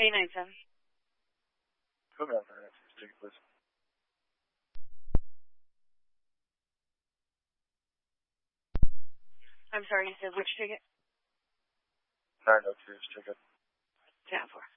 897. Put me on for next ticket, please. I'm sorry, you said which ticket? 902's ticket. 10-4.